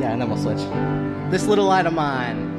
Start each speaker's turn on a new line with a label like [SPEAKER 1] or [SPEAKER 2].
[SPEAKER 1] Yeah, and then we'll switch. This little light of mine.